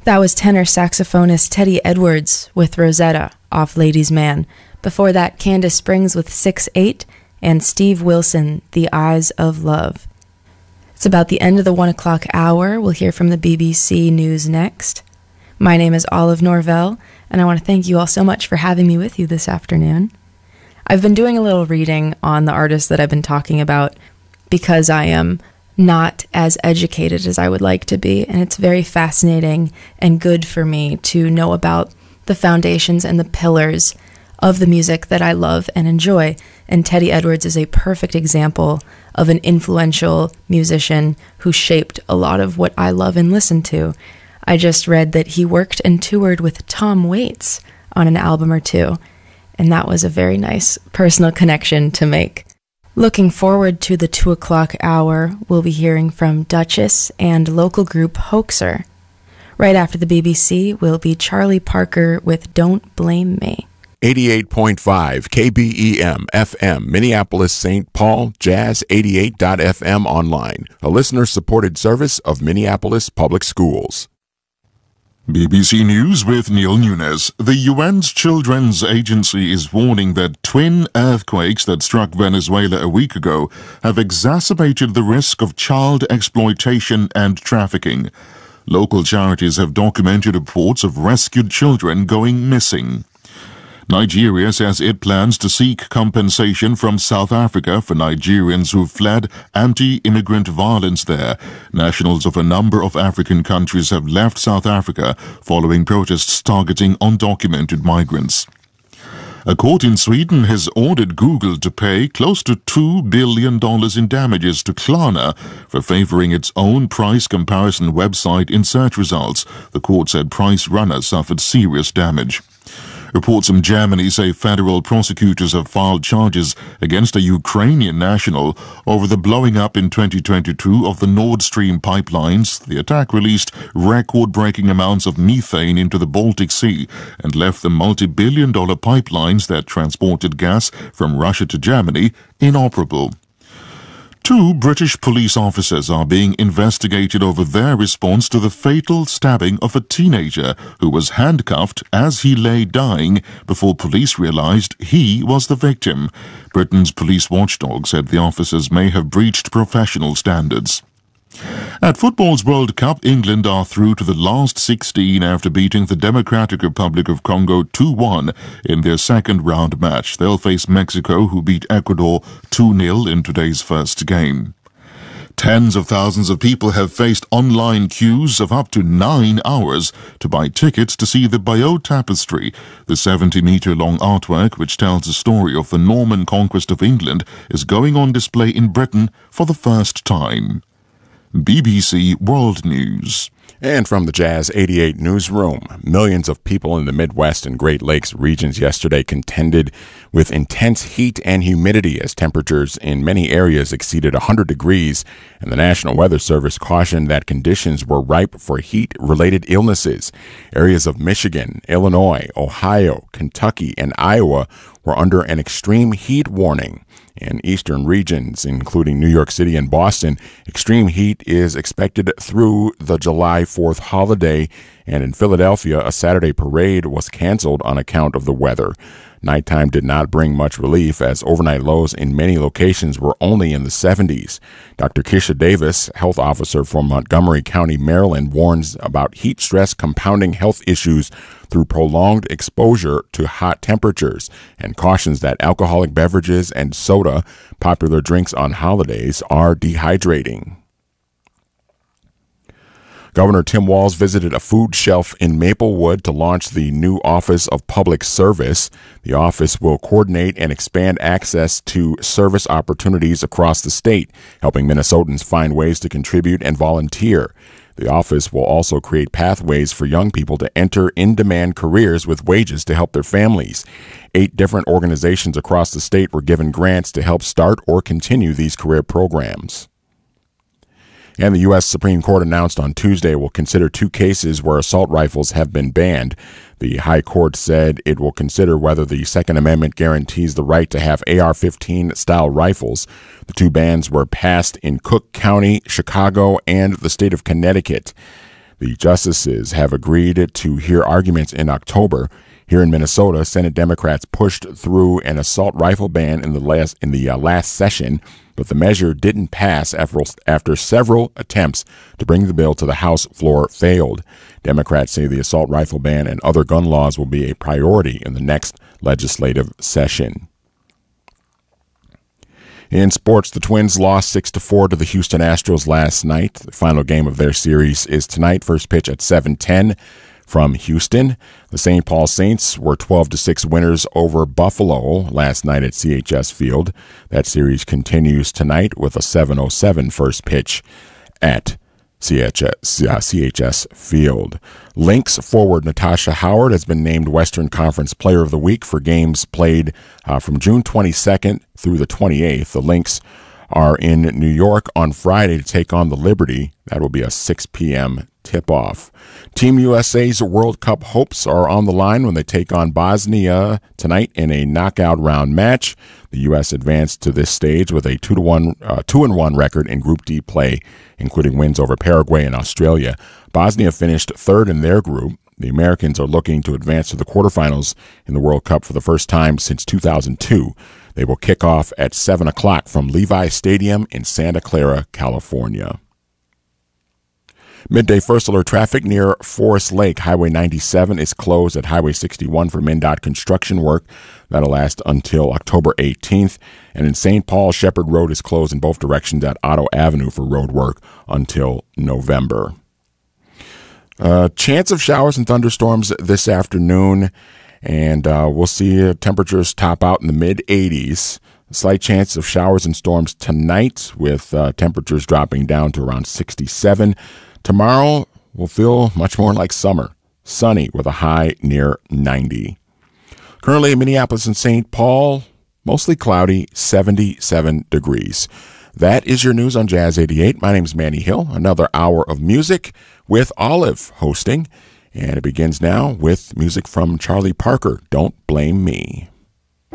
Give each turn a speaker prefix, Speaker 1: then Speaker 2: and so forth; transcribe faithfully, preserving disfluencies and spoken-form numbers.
Speaker 1: That was tenor saxophonist Teddy Edwards with Rosetta off Ladies' Man. Before that, Candace Springs with six eight, and Steve Wilson, The Eyes of Love. It's about the end of the one o'clock hour. We'll hear from the B B C News next. My name is Olive Norvell, and I want to thank you all so much for having me with you this afternoon. I've been doing a little reading on the artists that I've been talking about because I am not as educated as I would like to be, and it's very fascinating and good for me to know about the foundations and the pillars of the music that I love and enjoy. And Teddy Edwards is a perfect example of an influential musician who shaped a lot of what I love and listen to. I just read that he worked and toured with Tom Waits on an album or two, and that was a very nice personal connection to make. Looking forward to the two o'clock hour, we'll be hearing from Duchess and local group Hoaxer. Right after the B B C will be Charlie Parker with Don't Blame Me.
Speaker 2: eighty-eight point five K B E M F M, Minneapolis, Saint Paul, Jazz eighty-eight dot F M online, a listener-supported service of Minneapolis Public Schools.
Speaker 3: B B C News with Neil Nunes. The U N's Children's Agency is warning that twin earthquakes that struck Venezuela a week ago have exacerbated the risk of child exploitation and trafficking. Local charities have documented reports of rescued children going missing. Nigeria says it plans to seek compensation from South Africa for Nigerians who fled anti-immigrant violence there. Nationals of a number of African countries have left South Africa following protests targeting undocumented migrants. A court in Sweden has ordered Google to pay close to two billion dollars in damages to Klarna for favoring its own price comparison website in search results. The court said Price Runner suffered serious damage. Reports from Germany say federal prosecutors have filed charges against a Ukrainian national over the blowing up in twenty twenty-two of the Nord Stream pipelines. The attack released record-breaking amounts of methane into the Baltic Sea and left the multi-billion dollar pipelines that transported gas from Russia to Germany inoperable. Two British police officers are being investigated over their response to the fatal stabbing of a teenager who was handcuffed as he lay dying before police realized he was the victim. Britain's police watchdog said the officers may have breached professional standards. At football's World Cup, England are through to the last sixteen after beating the Democratic Republic of Congo two one in their second round match. They'll face Mexico, who beat Ecuador two nil in today's first game. Tens of thousands of people have faced online queues of up to nine hours to buy tickets to see the Bayeux Tapestry. The seventy-meter-long artwork, which tells the story of the Norman conquest of England, is going on display in Britain for the first time. B B C World News.
Speaker 2: And from the Jazz eighty-eight newsroom, millions of people in the Midwest and Great Lakes regions yesterday contended with intense heat and humidity as temperatures in many areas exceeded one hundred degrees, and the National Weather Service cautioned that conditions were ripe for heat-related illnesses. Areas of Michigan, Illinois, Ohio, Kentucky, and Iowa were under an extreme heat warning. In eastern regions, including New York City and Boston, extreme heat is expected through the July fourth holiday, and in Philadelphia, a Saturday parade was canceled on account of the weather. Nighttime did not bring much relief, as overnight lows in many locations were only in the seventies. Doctor Kisha Davis, health officer for Montgomery County, Maryland, warns about heat stress compounding health issues through prolonged exposure to hot temperatures, and cautions that alcoholic beverages and soda, popular drinks on holidays, are dehydrating. Governor Tim Walz visited a food shelf in Maplewood to launch the new Office of Public Service. The office will coordinate and expand access to service opportunities across the state, helping Minnesotans find ways to contribute and volunteer. The office will also create pathways for young people to enter in-demand careers with wages to help their families. Eight different organizations across the state were given grants to help start or continue these career programs. And the U S Supreme Court announced on Tuesday it will consider two cases where assault rifles have been banned. The High Court said it will consider whether the Second Amendment guarantees the right to have A R fifteen style rifles. The two bans were passed in Cook County, Chicago, and the state of Connecticut. The justices have agreed to hear arguments in October. Here in Minnesota, Senate Democrats pushed through an assault rifle ban in the last in the uh, last session, but the measure didn't pass after, after several attempts to bring the bill to the House floor failed. Democrats say the assault rifle ban and other gun laws will be a priority in the next legislative session. In sports, the Twins lost six to four to the Houston Astros last night. The final game of their series is tonight. First pitch at seven ten. From Houston, the Saint Paul Saints were twelve to six winners over Buffalo last night at C H S Field. That series continues tonight with a seven oh seven first pitch at C H S, uh, C H S Field. Lynx forward Natasha Howard has been named Western Conference Player of the Week for games played uh, from June twenty-second through the twenty-eighth. The Lynx are in New York on Friday to take on the Liberty. That will be a six p.m. tip-off. Team U S A's World Cup hopes are on the line when they take on Bosnia tonight in a knockout round match. The U S advanced to this stage with a two to one, uh, two and one record in Group D play, including wins over Paraguay and Australia. Bosnia finished third in their group. The Americans are looking to advance to the quarterfinals in the World Cup for the first time since two thousand two. They will kick off at seven o'clock from Levi Stadium in Santa Clara, California. Midday first alert traffic near Forest Lake. Highway ninety-seven is closed at Highway sixty-one for MnDOT construction work. That'll last until October eighteenth. And in Saint Paul, Shepherd Road is closed in both directions at Otto Avenue for road work until November. Uh, chance of showers and thunderstorms this afternoon, and uh, we'll see uh, temperatures top out in the mid eighties. A slight chance of showers and storms tonight, with uh, temperatures dropping down to around sixty-seven. Tomorrow will feel much more like summer, sunny with a high near ninety. Currently in Minneapolis and Saint Paul, mostly cloudy, seventy-seven degrees. That is your news on Jazz eighty-eight. My name is Manny Hill. Another hour of music with Olive hosting. And it begins now with music from Charlie Parker, Don't Blame Me.